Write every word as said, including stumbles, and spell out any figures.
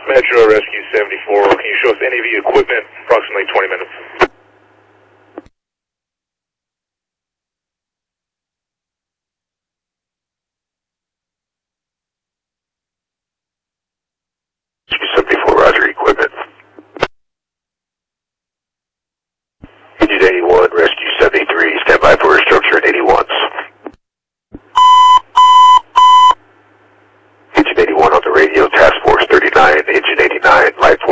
Metro Rescue seventy-four, can you show us N A V equipment, approximately twenty minutes? seventy-four, roger, equipment. Engine eighty-one, Rescue seventy-three, stand by for a structure at eighty-one. Engine eighty-one on the radio, Task Force thirty-nine, Engine eighty-nine, live